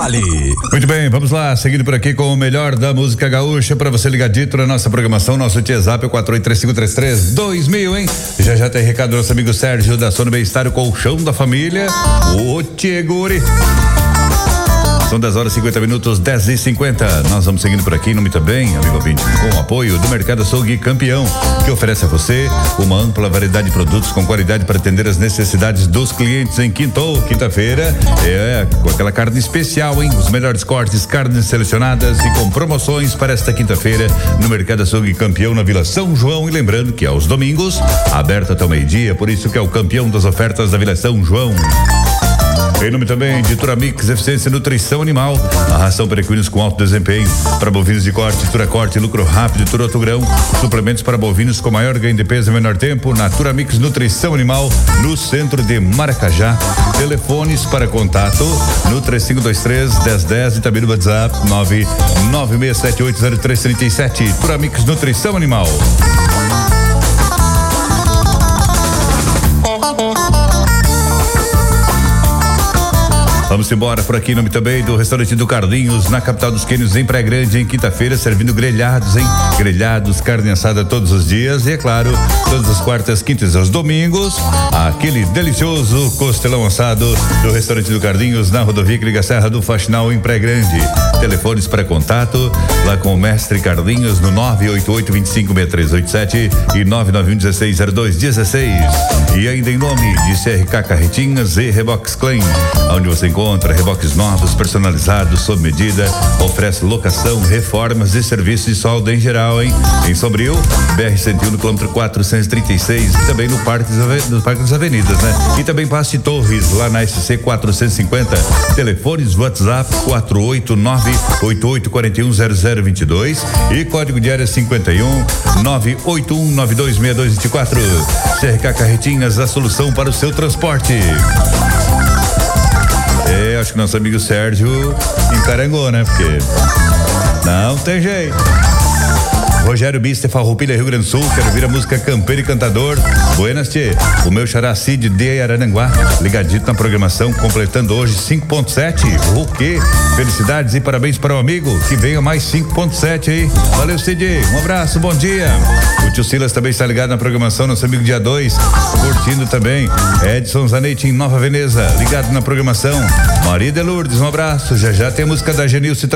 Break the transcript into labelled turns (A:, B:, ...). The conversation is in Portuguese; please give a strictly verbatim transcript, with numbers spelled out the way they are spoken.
A: Vale.
B: Muito bem, vamos lá, seguindo por aqui com o melhor da música gaúcha para você ligadito na nossa programação, nosso WhatsApp é o quatro oito três cinco três três dois mil, hein? Já já tem recado do nosso amigo Sérgio da Sono Bem-Estar, o colchão da família, o Tieguri. São dez horas e cinquenta minutos, dez e cinquenta. Nós vamos seguindo por aqui, não me também, amigo ouvinte, com o apoio do Mercado Açougue Campeão, que oferece a você uma ampla variedade de produtos com qualidade para atender as necessidades dos clientes em quinto, quinta-feira, é com aquela carne especial, hein? Os melhores cortes, carnes selecionadas e com promoções para esta quinta-feira no Mercado Açougue Campeão, na Vila São João. E lembrando que aos domingos, aberto até o meio-dia, por isso que é o campeão das ofertas da Vila São João. Em nome também de Turamix, eficiência e nutrição animal, a ração para equinos com alto desempenho, para bovinos de corte, Turacorte, lucro rápido, Turotogrão, suplementos para bovinos com maior ganho de peso e menor tempo, na Turamix Nutrição Animal, no centro de Maracajá. Telefones para contato no três cinco dois três, um zero um zero e também no WhatsApp nove nove seis sete oito zero três três sete. Turamix Nutrição Animal. Vamos embora por aqui em nome também do restaurante do Carlinhos, na capital dos Quênios, em Praia Grande, em quinta-feira, servindo grelhados, hein? Grelhados, carne assada todos os dias e, é claro, todas as quartas, quintas e aos domingos, aquele delicioso costelão assado do restaurante do Carlinhos, na rodovia que liga a Serra do Faxinal, em Praia Grande. Telefones para contato, lá com o mestre Carlinhos, no nove oito oito, dois cinco, seis três oito sete e nove nove um, um seis zero dois um seis. E ainda em nome de C R K Carretinhas e Rebox Claim, onde você encontra Encontra reboques novos, personalizados, sob medida, oferece locação, reformas e serviços de solda em geral, hein? Em Sombrio, B R cento e um, no quilômetro quatrocentos e trinta e seis, e também no Parque das, no Parque das Avenidas, né? E também Passe Torres, lá na S C quatrocentos e cinquenta. Telefones WhatsApp quatro oito nove, oito oito quatro um, zero zero dois dois e código de área cinquenta e um, nove oito um, nove dois seis dois dois quatro. C R K Carretinhas, a solução para o seu transporte. É, acho que nosso amigo Sérgio encarangou, né? Porque não tem jeito. Rogério Bister, Farroupilha, Rio Grande do Sul, quero ouvir a música Campeiro e Cantador. Buenas, tchê. O meu xará Cid de Araranguá, ligadito na programação, completando hoje cinco ponto sete. O quê? Felicidades e parabéns para o amigo, que venha mais cinco ponto sete aí. Valeu, Cid. Um abraço, bom dia. O tio Silas também está ligado na programação, nosso amigo dia dois, curtindo também. Edson Zanetti em Nova Veneza, ligado na programação. Maria de Lourdes, um abraço. Já já tem a música da Genilce